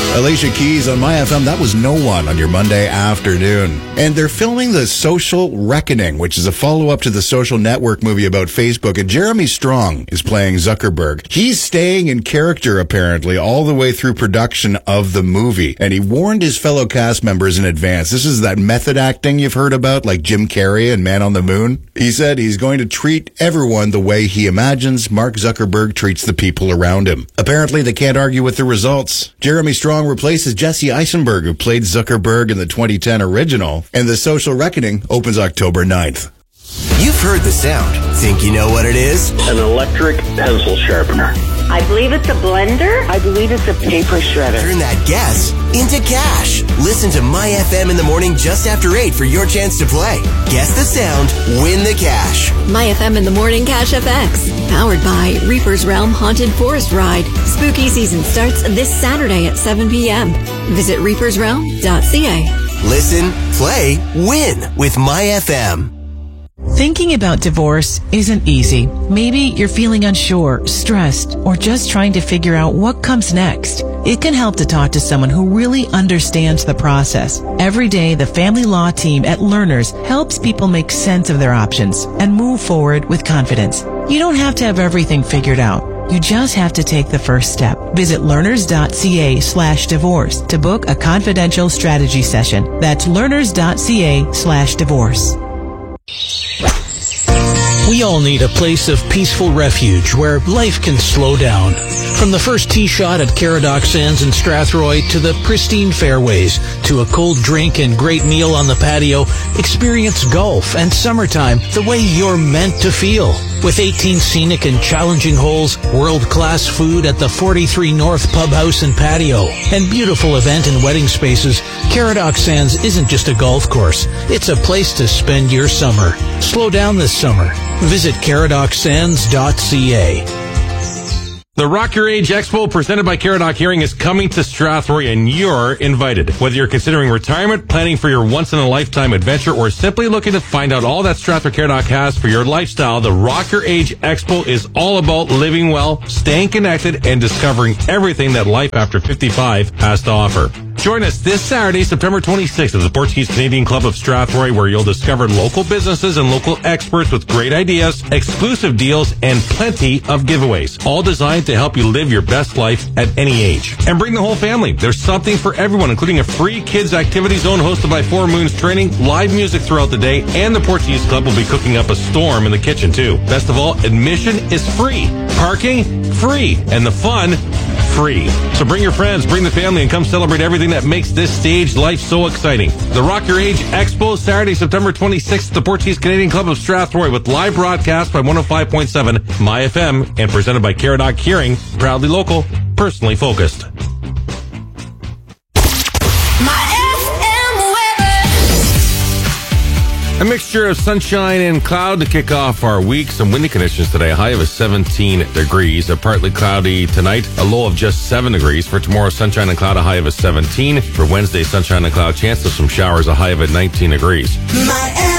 Alicia Keys on My FM. That was No One on your Monday afternoon. And they're filming The Social Reckoning, which is a follow-up to the Social Network movie about Facebook. And Jeremy Strong is playing Zuckerberg. He's staying in character, apparently, all the way through production of the movie. And he warned his fellow cast members in advance. This is that method acting you've heard about, like Jim Carrey and Man on the Moon. He said he's going to treat everyone the way he imagines Mark Zuckerberg treats the people around him. Apparently, they can't argue with the results. Jeremy Strong replaces Jesse Eisenberg, who played Zuckerberg in the 2010 original, and The Social Reckoning opens October 9th. You've heard the sound. Think you know what it is? An electric pencil sharpener. I believe it's a blender. I believe it's a paper shredder. Turn that guess into cash. Listen to My FM in the morning just after 8 for your chance to play. Guess the sound, win the cash. My FM in the morning, Cash FX. Powered by Reaper's Realm Haunted Forest Ride. Spooky season starts this Saturday at 7 p.m. Visit reapersrealm.ca. Listen, play, win with My FM. Thinking about divorce isn't easy. Maybe you're feeling unsure, stressed, or just trying to figure out what comes next. It can help to talk to someone who really understands the process. Every day, the family law team at Learners helps people make sense of their options and move forward with confidence. You don't have to have everything figured out. You just have to take the first step. Visit learners.ca/divorce to book a confidential strategy session. That's learners.ca/divorce. We all need a place of peaceful refuge where life can slow down. From the first tee shot at Caradoc Sands in Strathroy to the pristine fairways to a cold drink and great meal on the patio, experience golf and summertime the way you're meant to feel. With 18 scenic and challenging holes, world-class food at the 43 North Pub House and Patio, and beautiful event and wedding spaces, Caradoc Sands isn't just a golf course. It's a place to spend your summer. Slow down this summer. Visit caradocsands.ca. The Rock Your Age Expo presented by Caradoc Hearing is coming to Strathroy, and you're invited. Whether you're considering retirement, planning for your once-in-a-lifetime adventure, or simply looking to find out all that Strathroy Caradoc has for your lifestyle, the Rock Your Age Expo is all about living well, staying connected, and discovering everything that life after 55 has to offer. Join us this Saturday, September 26th at the Portuguese Canadian Club of Strathroy, where you'll discover local businesses and local experts with great ideas, exclusive deals, and plenty of giveaways, all designed to help you live your best life at any age. And bring the whole family. There's something for everyone, including a free kids activity zone hosted by Four Moons Training, live music throughout the day, and the Portuguese Club will be cooking up a storm in the kitchen, too. Best of all, admission is free. Parking, free. And the fun, free. So bring your friends, bring the family, and come celebrate everything that makes this stage life so exciting. The Rock Your Age Expo, Saturday, September 26th at the Portuguese Canadian Club of Strathroy, with live broadcast by 105.7 My FM and presented by Caradoc Hearing, proudly local, personally focused. A mixture of sunshine and cloud to kick off our week. Some windy conditions today. A high of 17 degrees. A partly cloudy tonight. A low of just 7 degrees. For tomorrow, sunshine and cloud. A high of 17. For Wednesday, sunshine and cloud. Chance of some showers. A high of 19 degrees.